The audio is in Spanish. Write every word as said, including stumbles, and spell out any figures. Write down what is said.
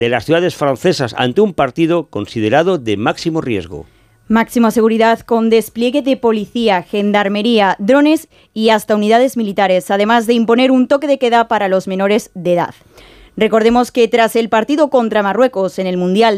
de las ciudades francesas ante un partido considerado de máximo riesgo. Máxima seguridad con despliegue de policía, gendarmería, drones y hasta unidades militares, además de imponer un toque de queda para los menores de edad. Recordemos que tras el partido contra Marruecos en el Mundial